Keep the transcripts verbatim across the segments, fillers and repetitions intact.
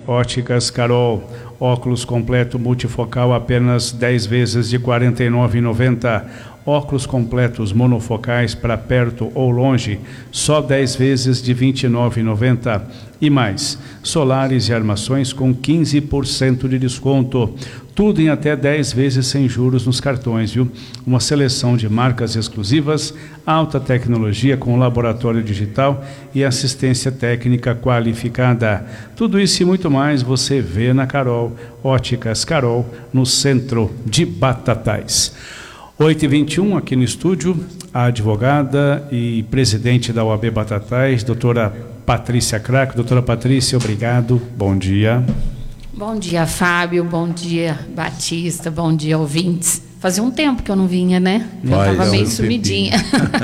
Óticas Carol, óculos completo multifocal apenas dez vezes de quarenta e nove reais e noventa centavos. Óculos completos monofocais para perto ou longe, só dez vezes de vinte e nove reais e noventa centavos. E mais, solares e armações com quinze por cento de desconto. Tudo em até dez vezes sem juros nos cartões, viu? Uma seleção de marcas exclusivas, alta tecnologia com laboratório digital e assistência técnica qualificada. Tudo isso e muito mais você vê na Carol. Óticas Carol, no centro de Batatais. oito e vinte e um, aqui no estúdio, a advogada e presidente da O A B Batatais, doutora Patrícia Craco. Doutora Patrícia, obrigado. Bom dia. Bom dia, Fábio. Bom dia, Batista. Bom dia, ouvintes. Fazia um tempo que eu não vinha, né? Eu estava meio sumidinha.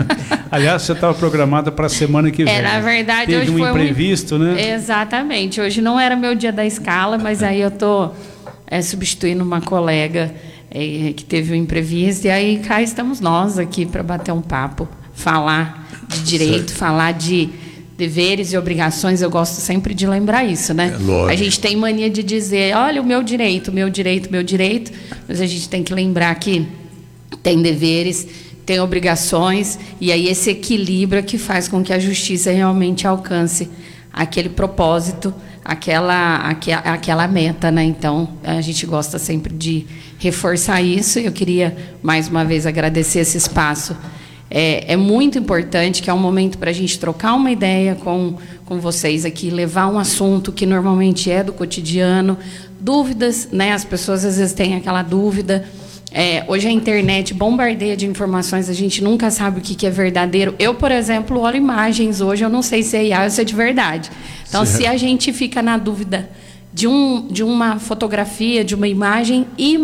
Aliás, você estava programada para a semana que vem. É, na verdade, Teve hoje um foi imprevisto, um... né? Exatamente. Hoje não era meu dia da escala, mas aí eu estou é, substituindo uma colega é, que teve um imprevisto. E aí cá estamos nós aqui para bater um papo, falar de direito, certo. Falar de deveres e obrigações. Eu gosto sempre de lembrar isso, né? É, a gente tem mania de dizer, olha, o meu direito, meu direito, meu direito, mas a gente tem que lembrar que tem deveres, tem obrigações, e aí esse equilíbrio é que faz com que a justiça realmente alcance aquele propósito, aquela, aquela, aquela meta, né? Então, a gente gosta sempre de reforçar isso, e eu queria, mais uma vez, agradecer esse espaço. É, é muito importante, que é um momento para a gente trocar uma ideia com, com vocês aqui, levar um assunto que normalmente é do cotidiano, dúvidas, né? As pessoas às vezes têm aquela dúvida. É, hoje a internet bombardeia de informações, a gente nunca sabe o que, que é verdadeiro. Eu, por exemplo, olho imagens hoje, eu não sei se é I A ou se é de verdade. Então, certo. Se a gente fica na dúvida de, um, de uma fotografia, de uma imagem,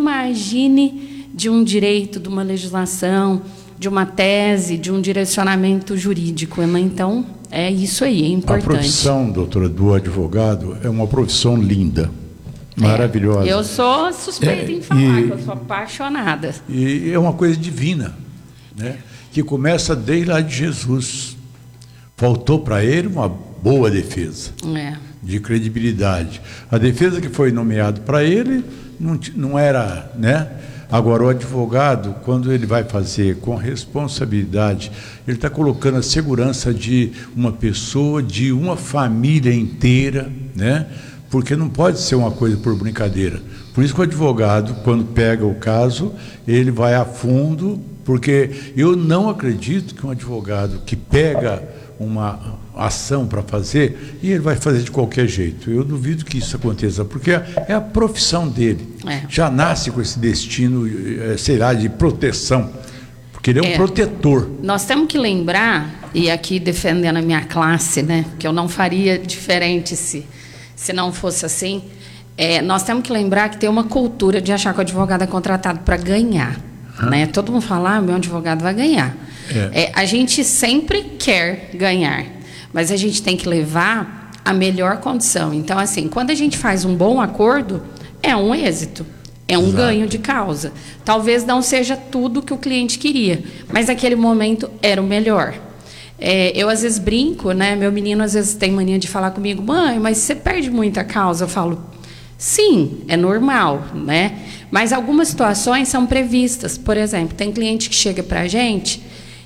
imagine de um direito, de uma legislação, de uma tese, de um direcionamento jurídico. Então, é isso aí, é importante. A profissão, doutora, do advogado é uma profissão linda, maravilhosa. É, eu sou suspeita é, em falar, e, que eu sou apaixonada. E é uma coisa divina, né? Que começa desde lá de Jesus. Faltou para ele uma boa defesa, é. de credibilidade. A defesa que foi nomeada para ele não, não era, né? Agora, o advogado, quando ele vai fazer com responsabilidade, ele está colocando a segurança de uma pessoa, de uma família inteira, né? Porque não pode ser uma coisa por brincadeira. Por isso que o advogado, quando pega o caso, ele vai a fundo, porque eu não acredito que um advogado que pega uma ação para fazer, e ele vai fazer de qualquer jeito. Eu duvido que isso aconteça, porque é a profissão dele. É. Já nasce com esse destino, sei lá, de proteção, porque ele é um é. protetor. Nós temos que lembrar, e aqui defendendo a minha classe, né, que eu não faria diferente se, se não fosse assim, é, nós temos que lembrar que tem uma cultura de achar que o advogado é contratado para ganhar. Hum. Né? Todo mundo fala, ah, meu advogado vai ganhar. É. É, a gente sempre quer ganhar, mas a gente tem que levar a melhor condição. Então, assim, quando a gente faz um bom acordo, é um êxito, é um Exato. ganho de causa. Talvez não seja tudo que o cliente queria, mas naquele momento era o melhor. É, eu, às vezes, brinco, né? Meu menino, às vezes, tem mania de falar comigo, mãe, mas você perde muita causa. Eu falo, sim, é normal, né? Mas algumas situações são previstas. Por exemplo, tem cliente que chega para a gente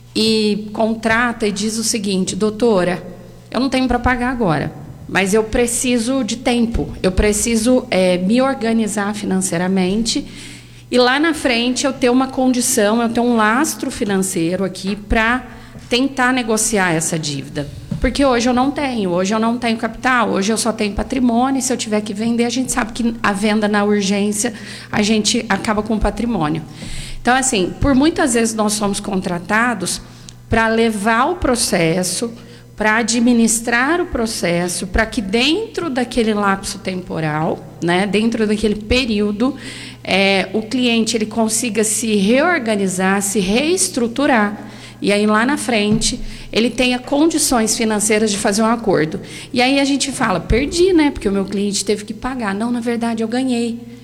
e contrata e diz o seguinte, doutora, eu não tenho para pagar agora, mas eu preciso de tempo, eu preciso é, me organizar financeiramente e lá na frente eu ter uma condição, eu ter um lastro financeiro aqui para tentar negociar essa dívida. Porque hoje eu não tenho, hoje eu não tenho capital, hoje eu só tenho patrimônio, e se eu tiver que vender, a gente sabe que a venda na urgência, a gente acaba com o patrimônio. Então, assim, por muitas vezes nós somos contratados para levar o processo, para administrar o processo, para que dentro daquele lapso temporal, né, dentro daquele período, é, o cliente ele consiga se reorganizar, se reestruturar, e aí lá na frente ele tenha condições financeiras de fazer um acordo. E aí a gente fala, perdi, né, porque o meu cliente teve que pagar. Não, na verdade eu ganhei.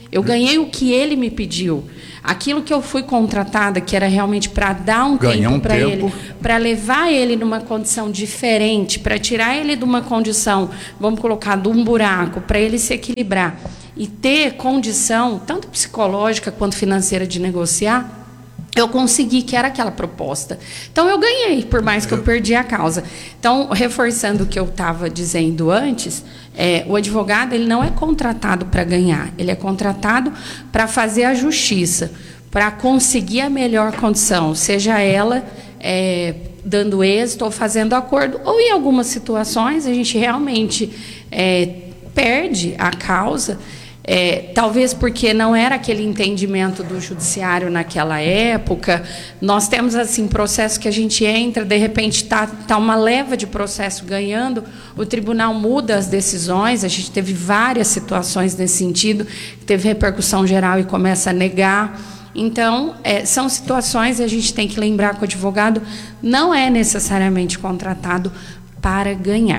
Eu ganhei o que ele me pediu. Aquilo que eu fui contratada, que era realmente para dar um Ganhar tempo um para tempo. ele, para levar ele numa condição diferente, para tirar ele de uma condição, vamos colocar, de um buraco, para ele se equilibrar e ter condição, tanto psicológica quanto financeira, de negociar, eu consegui, que era aquela proposta. Então, eu ganhei, por mais que eu perdi a causa. Então, reforçando o que eu estava dizendo antes, é, o advogado ele não é contratado para ganhar, ele é contratado para fazer a justiça, para conseguir a melhor condição, seja ela é, dando êxito ou fazendo acordo, ou em algumas situações a gente realmente é, perde a causa. É, talvez porque não era aquele entendimento do judiciário naquela época. Nós temos assim processo que a gente entra, de repente está tá uma leva de processo ganhando, o tribunal muda as decisões. A gente teve várias situações nesse sentido, teve repercussão geral e começa a negar. Então, é, são situações, a gente tem que lembrar que o advogado não é necessariamente contratado para ganhar.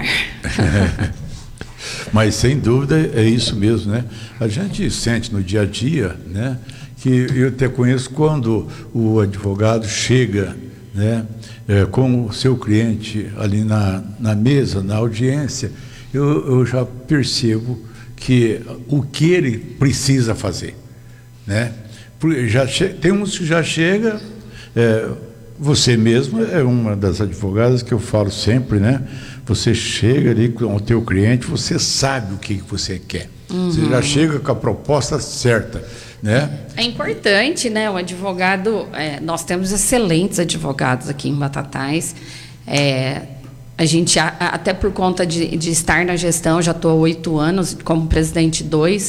Mas, sem dúvida, é isso mesmo, né? A gente sente no dia a dia, né, que eu até conheço quando o advogado chega, né, é, com o seu cliente ali na, na mesa, na audiência, eu, eu já percebo que o que ele precisa fazer, né? Já che- tem uns que já chega, é, você mesmo é uma das advogadas que eu falo sempre, né? Você chega ali com o teu cliente, você sabe o que você quer. Uhum. Você já chega com a proposta certa, né? É importante, né? O advogado, é, nós temos excelentes advogados aqui em Batatais. É, a gente, a, até por conta de, de estar na gestão, já estou há oito anos como presidente dois,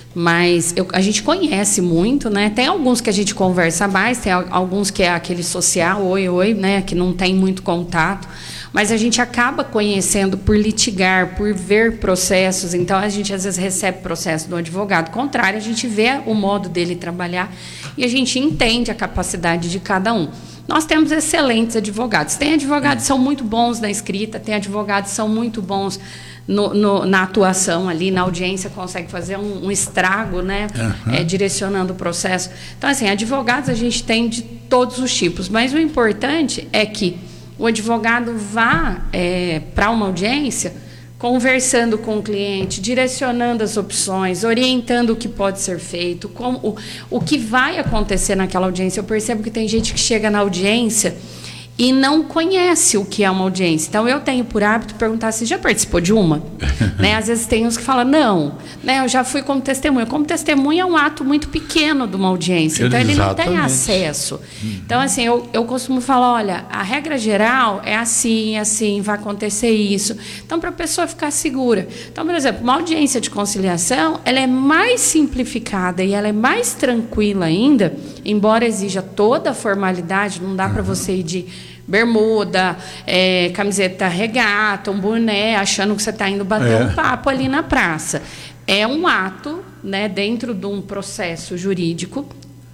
mas eu, a gente conhece muito, né? Tem alguns que a gente conversa mais, tem alguns que é aquele social, oi, oi, né? Que não tem muito contato. Mas a gente acaba conhecendo por litigar, por ver processos. Então, a gente às vezes recebe processo do advogado contrário, a gente vê o modo dele trabalhar e a gente entende a capacidade de cada um. Nós temos excelentes advogados. Tem advogados que são muito bons na escrita, tem advogados que são muito bons no, no, na atuação ali, na audiência, consegue fazer um, um estrago, né? Uhum. É, direcionando o processo. Então, assim, advogados a gente tem de todos os tipos, mas o importante é que o advogado vá é, para uma audiência conversando com o cliente, direcionando as opções, orientando o que pode ser feito, como, o, o que vai acontecer naquela audiência. Eu percebo que tem gente que chega na audiência e não conhece o que é uma audiência. Então, eu tenho por hábito perguntar se já participou de uma. Né? Às vezes tem uns que falam, não, né, eu já fui como testemunha. Como testemunha é um ato muito pequeno de uma audiência, então ele não tem acesso. Então, assim, eu, eu costumo falar, olha, a regra geral é assim, assim, vai acontecer isso. Então, para a pessoa ficar segura. Então, por exemplo, uma audiência de conciliação, ela é mais simplificada e ela é mais tranquila ainda, embora exija toda a formalidade, não dá para você ir de bermuda, é, camiseta regata, um boné, achando que você está indo bater é. um papo ali na praça. É um ato, né, dentro de um processo jurídico,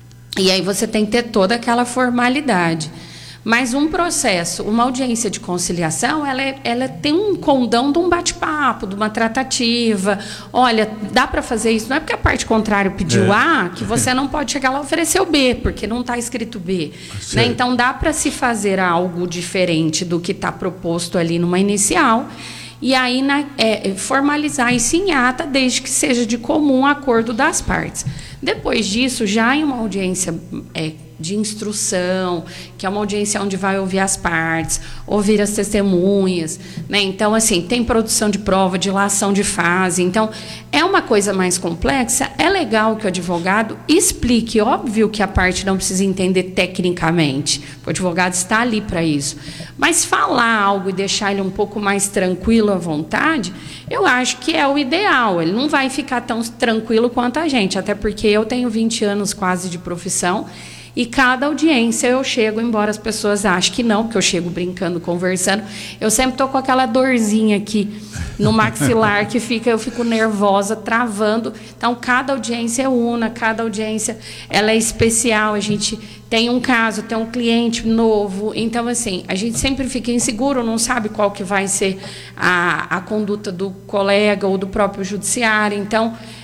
e aí você tem que ter toda aquela formalidade. Mas um processo, uma audiência de conciliação, ela, é, ela tem um condão de um bate-papo, de uma tratativa. Olha, dá para fazer isso. Não é porque a parte contrária pediu é. A que você não pode chegar lá e oferecer o B, porque não está escrito B. Né? Então, dá para se fazer algo diferente do que está proposto ali numa inicial. E aí na, é, formalizar isso em ata, desde que seja de comum acordo das partes. Depois disso, já em uma audiência é, de instrução, que é uma audiência onde vai ouvir as partes, ouvir as testemunhas, né? Então, assim, tem produção de prova, dilação de fase. Então, é uma coisa mais complexa. É legal que o advogado explique. Óbvio que a parte não precisa entender tecnicamente. O advogado está ali para isso. Mas falar algo e deixar ele um pouco mais tranquilo à vontade, eu acho que é o ideal. Ele não vai ficar tão tranquilo quanto a gente, até porque eu tenho vinte anos quase de profissão, e cada audiência eu chego, embora as pessoas achem que não, porque eu chego brincando, conversando, eu sempre estou com aquela dorzinha aqui no maxilar, que fica, eu fico nervosa, travando. Então, cada audiência é una, cada audiência ela é especial. A gente tem um caso, tem um cliente novo. Então, assim, a gente sempre fica inseguro, não sabe qual que vai ser a, a conduta do colega ou do próprio judiciário. Então,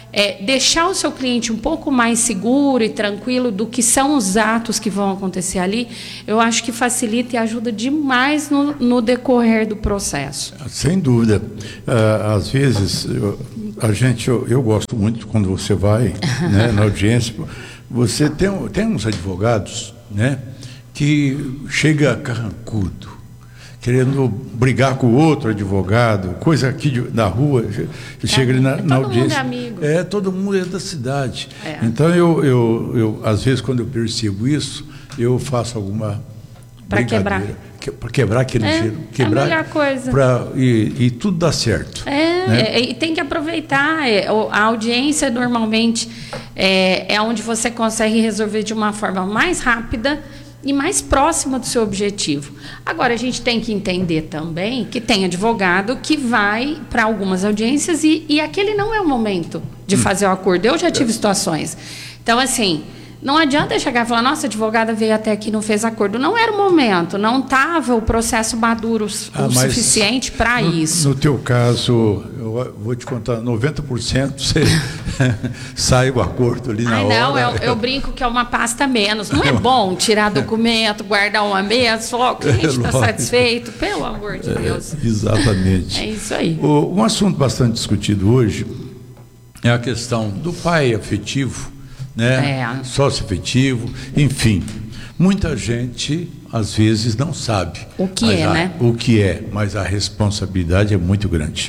é, deixar o seu cliente um pouco mais seguro e tranquilo do que são os atos que vão acontecer ali, eu acho que facilita e ajuda demais no, no decorrer do processo. Sem dúvida. Uh, às vezes, eu, a gente, eu, eu gosto muito quando você vai, né, na audiência, você tem, tem uns advogados, né, que chega carrancudo, querendo brigar com o outro advogado, coisa aqui de, na rua, é, chega ali na, é na audiência. Todo mundo é amigo. É, todo mundo é da cidade. É. Então, eu, eu, eu, às vezes, quando eu percebo isso, eu faço alguma Pra quebrar. Que, para quebrar aquele É, gelo. Quebrar, é a melhor coisa. Pra, e, e tudo dá certo. É, né? é, e tem que aproveitar. É, a audiência, normalmente, é, é onde você consegue resolver de uma forma mais rápida e mais próxima do seu objetivo. Agora, a gente tem que entender também que tem advogado que vai para algumas audiências e, e aquele não é o momento de hum. fazer o acordo. Eu já tive situações. Então, assim, não adianta chegar e falar, nossa, a advogada veio até aqui e não fez acordo. Não era o momento, não estava o processo maduro ah, o suficiente para isso. No teu caso, eu vou te contar, noventa por cento você sai o acordo ali na Ai, hora. Não, eu, eu brinco que é uma pasta menos. Não é bom tirar documento, guardar uma mesa, falar, o cliente está satisfeito, pelo amor de Deus. É, exatamente. É isso aí. O, um assunto bastante discutido hoje é a questão do pai afetivo, né? É. Sócio afetivo, enfim. Muita gente, às vezes, não sabe o que é, a, né? O que é, mas a responsabilidade é muito grande.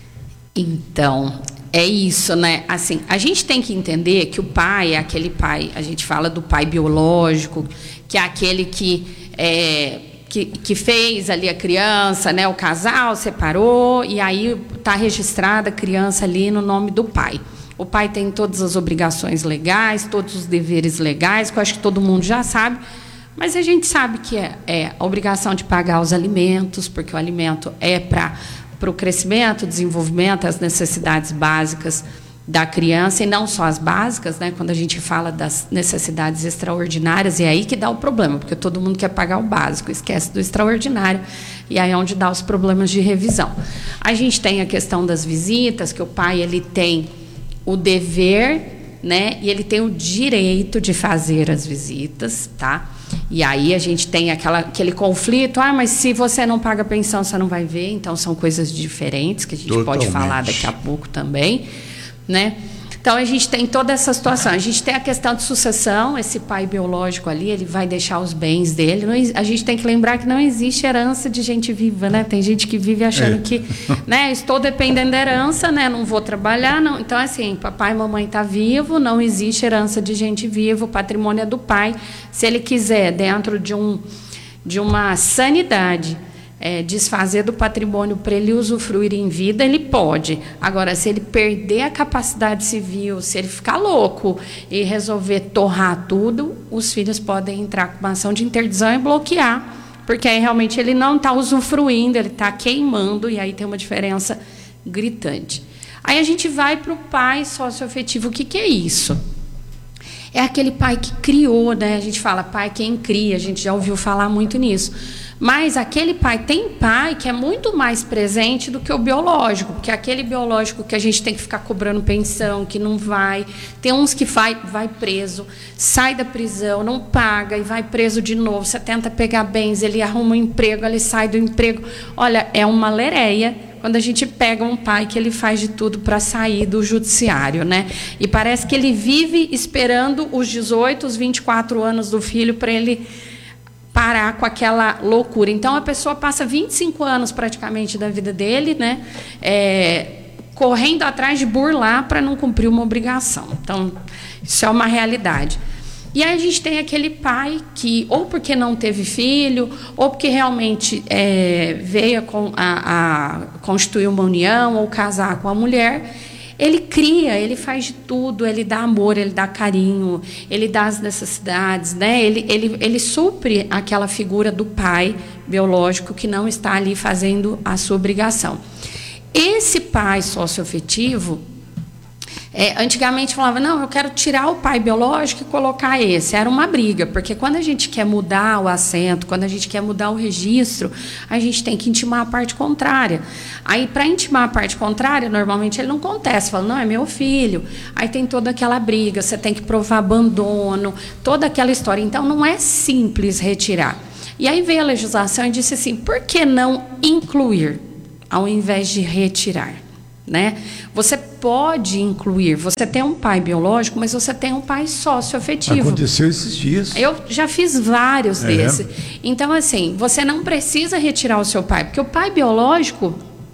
Então, é isso, né? Assim, a gente tem que entender que o pai é aquele pai, a gente fala do pai biológico, que é aquele que, é, que, que fez ali a criança, né? O casal separou e aí está registrada a criança ali no nome do pai. O pai tem todas as obrigações legais, todos os deveres legais, que eu acho que todo mundo já sabe, mas a gente sabe que é, é a obrigação de pagar os alimentos, porque o alimento é para o crescimento, desenvolvimento, as necessidades básicas da criança, e não só as básicas, né? Quando a gente fala das necessidades extraordinárias, é aí que dá o problema, porque todo mundo quer pagar o básico, esquece do extraordinário, e aí é onde dá os problemas de revisão. A gente tem a questão das visitas, que o pai ele tem o dever, né, e ele tem o direito de fazer as visitas, tá? E aí a gente tem aquela, aquele conflito, ah, mas se você não paga pensão, você não vai ver. Então, são coisas diferentes que a gente Totalmente. Pode falar daqui a pouco também, né? Então, a gente tem toda essa situação. A gente tem a questão de sucessão, esse pai biológico ali, ele vai deixar os bens dele. Não, a gente tem que lembrar que não existe herança de gente viva, né? Tem gente que vive achando é. que, né, estou dependendo da herança, né? Não vou trabalhar, não. Então, assim, papai e mamãe tá vivo, não existe herança de gente viva, o patrimônio é do pai. Se ele quiser, dentro de, um, de uma sanidade, É, desfazer do patrimônio para ele usufruir em vida, ele pode. Agora, se ele perder a capacidade civil, se ele ficar louco e resolver torrar tudo, os filhos podem entrar com uma ação de interdição e bloquear, porque aí realmente ele não está usufruindo, ele está queimando, e aí tem uma diferença gritante. Aí a gente vai para o pai socioafetivo. O que, que é isso? É aquele pai que criou, né? A gente fala pai quem cria, a gente já ouviu falar muito nisso. Mas aquele pai, tem pai que é muito mais presente do que o biológico, porque aquele biológico que a gente tem que ficar cobrando pensão, que não vai, tem uns que vai, vai preso, sai da prisão, não paga e vai preso de novo, você tenta pegar bens, ele arruma um emprego, ele sai do emprego. Olha, é uma lereia quando a gente pega um pai que ele faz de tudo para sair do judiciário, né? E parece que ele vive esperando os dezoito, os vinte e quatro anos do filho para ele parar com aquela loucura. Então, a pessoa passa vinte e cinco anos praticamente da vida dele, né, é, correndo atrás de burlar para não cumprir uma obrigação. Então, isso é uma realidade. E aí a gente tem aquele pai que, ou porque não teve filho, ou porque realmente é, veio a, a, a constituir uma união ou casar com a mulher, ele cria, ele faz de tudo, ele dá amor, ele dá carinho, ele dá as necessidades, né? ele, ele, ele supre aquela figura do pai biológico que não está ali fazendo a sua obrigação. Esse pai socioafetivo, É, antigamente falava, não, eu quero tirar o pai biológico e colocar esse. Era uma briga, porque quando a gente quer mudar o assento, quando a gente quer mudar o registro, a gente tem que intimar a parte contrária. Aí, para intimar a parte contrária, normalmente ele não contesta, fala, não, é meu filho. Aí tem toda aquela briga, você tem que provar abandono, toda aquela história. Então, não é simples retirar. E aí veio a legislação e disse assim, por que não incluir, ao invés de retirar? Né? Você pode incluir, você tem um pai biológico, mas você tem um pai socioafetivo. Aconteceu esses dias. Eu já fiz vários é. desses. Então, assim, você não precisa retirar o seu pai, porque o pai biológico,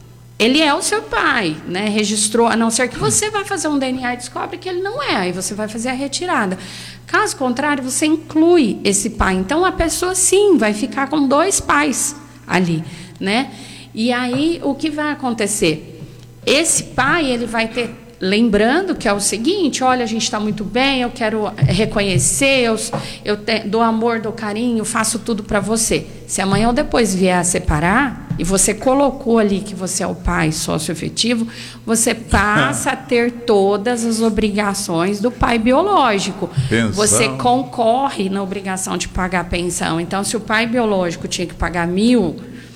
ele é o seu pai, né? Registrou, a não ser que você vá fazer um D N A e descobre que ele não é, aí você vai fazer a retirada. Caso contrário, você inclui esse pai. Então, a pessoa, sim, vai ficar com dois pais ali, né? E aí, o que vai acontecer? Esse pai, ele vai ter, lembrando que é o seguinte, olha, a gente está muito bem, eu quero reconhecer, eu, eu te, dou amor, dou carinho, faço tudo para você. Se amanhã ou depois vier a separar, e você colocou ali que você é o pai socioafetivo, você passa a ter todas as obrigações do pai biológico. Pensão. Você concorre na obrigação de pagar a pensão. Então, se o pai biológico tinha que pagar mil...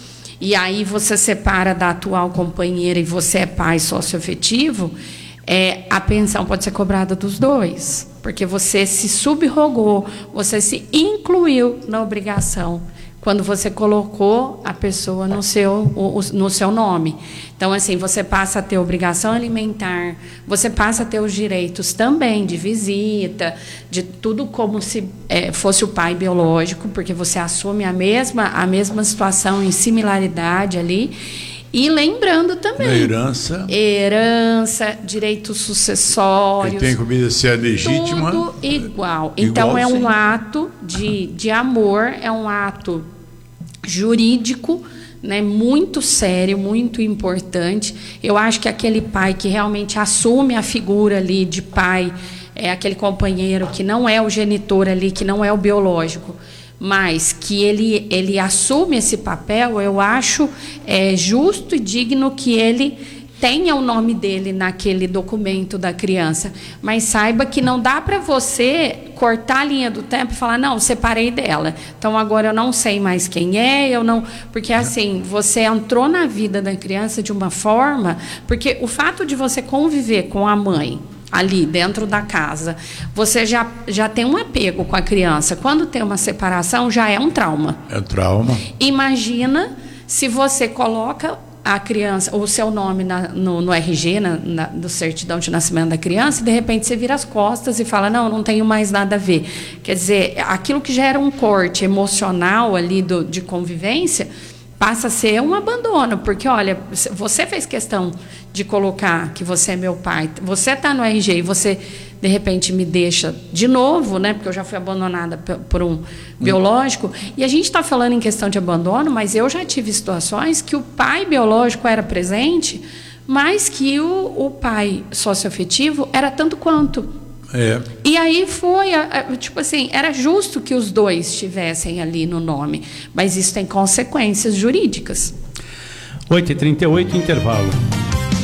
e aí você separa da atual companheira e você é pai socioafetivo, é, a pensão pode ser cobrada dos dois, porque você se subrogou, você se incluiu na obrigação quando você colocou a pessoa no seu, no seu nome. Então, assim, você passa a ter obrigação alimentar, você passa a ter os direitos também de visita, de tudo como se é, fosse o pai biológico, porque você assume a mesma, a mesma situação em similaridade ali. E lembrando também... Na herança. Herança, direitos sucessórios. Que tem comida se é legítima. Tudo igual. Então, igual, é um sim. ato de, de amor, é um ato jurídico, né, muito sério, muito importante. Eu acho que aquele pai que realmente assume a figura ali de pai, é aquele companheiro que não é o genitor ali, que não é o biológico, mas que ele, ele assume esse papel, eu acho é, justo e digno que ele tenha o nome dele naquele documento da criança, mas saiba que não dá para você cortar a linha do tempo e falar, não, separei dela, então agora eu não sei mais quem é, eu não, porque assim, você entrou na vida da criança de uma forma, porque o fato de você conviver com a mãe ali dentro da casa, você já, já tem um apego com a criança, quando tem uma separação já é um trauma. É trauma. Imagina se você coloca a criança, o seu nome na, no, no R G, na, na, do certidão de nascimento da criança, e de repente você vira as costas e fala, não, não tenho mais nada a ver. Quer dizer, aquilo que já era um corte emocional ali do, de convivência, passa a ser um abandono, porque, olha, você fez questão de colocar que você é meu pai, você está no R G e você, de repente, me deixa de novo, né, porque eu já fui abandonada por um biológico, e a gente está falando em questão de abandono, mas eu já tive situações que o pai biológico era presente, mas que o, o pai socioafetivo era tanto quanto. É. E aí foi, tipo assim, era justo que os dois estivessem ali no nome, mas isso tem consequências jurídicas. oito e trinta e oito, intervalo.